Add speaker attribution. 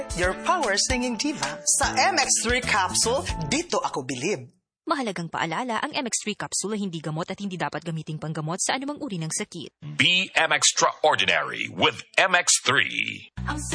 Speaker 1: Your power singing diva. Sa MX3 capsule, dito ako bilib.
Speaker 2: Mahalagang paalala, ang MX3 capsule ay hindi gamot at hindi dapat gamiting panggamot sa anumang uri ng sakit.
Speaker 3: Be extraordinary with MX3.